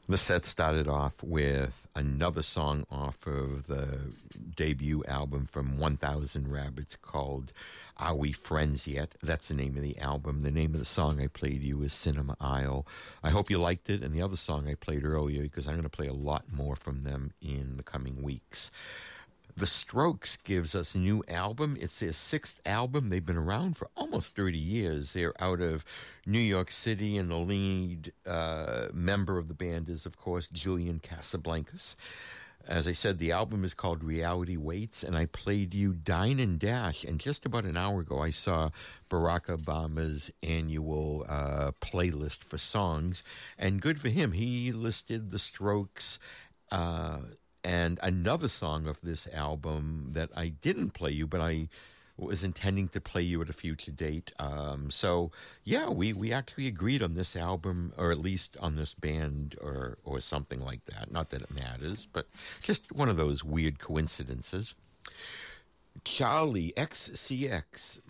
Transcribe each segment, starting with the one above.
The set started off with another song off of the debut album from 1000 Rabbits called Are We Friends Yet? That's the name of the album. The name of the song I played you is Cinema Aisle. I hope you liked it, and the other song I played earlier, because I'm going to play a lot more from them in the coming weeks. The Strokes gives us a new album. It's their sixth album. They've been around for almost 30 years. They're out of New York City, and the lead member of the band is, of course, Julian Casablancas. As I said, the album is called Reality Waits, and I played you Dine and Dash. And just about an hour ago, I saw Barack Obama's annual playlist for songs, and good for him. He listed the Strokes and another song of this album that I didn't play you, but I was intending to play you at a future date. So, yeah, we actually agreed on this album, or at least on this band, or something like that. Not that it matters, but just one of those weird coincidences. Charlie XCX,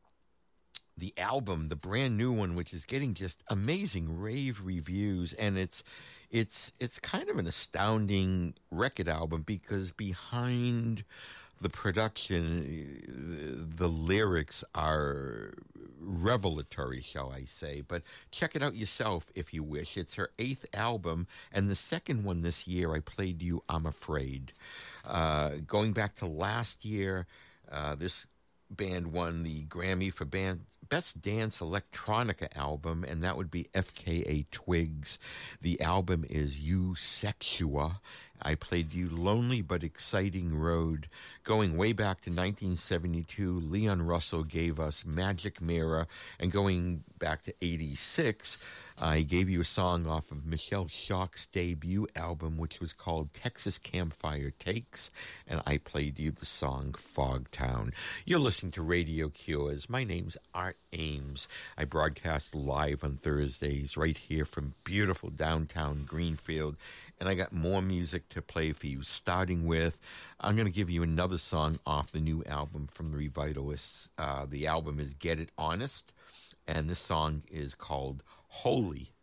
the album, the brand new one, which is getting just amazing rave reviews, and it's kind of an astounding record album, because behind the production, the lyrics are revelatory, shall I say. But check it out yourself if you wish. It's her 8th album, and the second one this year. I played you I'm Afraid. Going back to last year, this band won the Grammy for Best Dance Electronica Album, and that would be FKA Twigs. The album is You Sexua. I played you Lonely But Exciting Road. Going way back to 1972, Leon Russell gave us Magic Mirror, and going back to 86, I gave you a song off of Michelle Shock's debut album, which was called Texas Campfire Takes, and I played you the song Fogtown. You're listening to Radio Cures. My name's Art Ames. I broadcast live on Thursdays right here from beautiful downtown Greenfield, and I got more music to play for you, starting with, I'm going to give you another song off the new album from the Revitalists. The album is Get It Honest, and this song is called Holy.